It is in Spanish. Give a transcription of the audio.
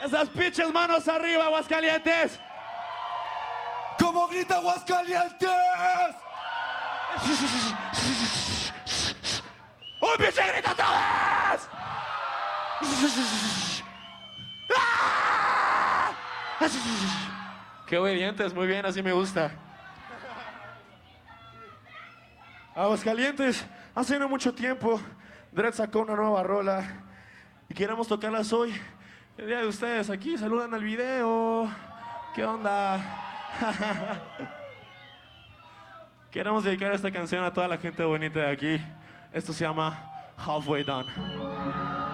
Esas pinches manos arriba, Aguascalientes. ¿Cómo grita Aguascalientes? ¡Un pinche grito otra vez! ¡Ah! ¡Qué obedientes! Muy bien, así me gusta. Aguascalientes, hace no mucho tiempo, Dredd sacó una nueva rola y queremos tocarlas hoy. El día de ustedes aquí, saludan al video. ¿Qué onda? Queremos dedicar esta canción a toda la gente bonita de aquí. Esto se llama Halfway Done.